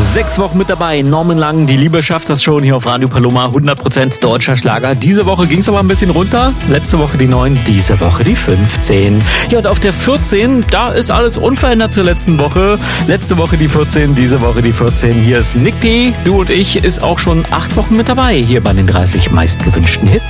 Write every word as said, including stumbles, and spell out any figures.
Sechs Wochen mit dabei. Norman Lang, die Liebe schafft das schon hier auf Radio Paloma. hundert Prozent deutscher Schlager. Diese Woche ging es aber ein bisschen runter. Letzte Woche die neun, diese Woche die fünfzehn. Ja, und auf der vierzehn, da ist alles unverändert zur letzten Woche. Letzte Woche die vierzehn, diese Woche die vierzehn. Hier ist Nick P. Du und ich ist auch schon acht Wochen mit dabei. Hier bei den dreißig meistgewünschten Hits.